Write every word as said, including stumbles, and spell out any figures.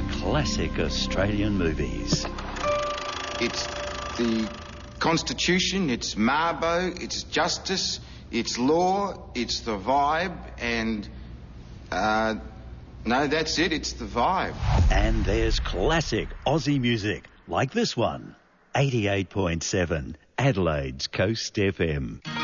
classic Australian movies. It's the Constitution, it's Mabo, it's justice, it's law, it's the vibe, and, uh, no, that's it, it's the vibe. And there's classic Aussie music, like this one. eighty-eight point seven, Adelaide's Coast F M.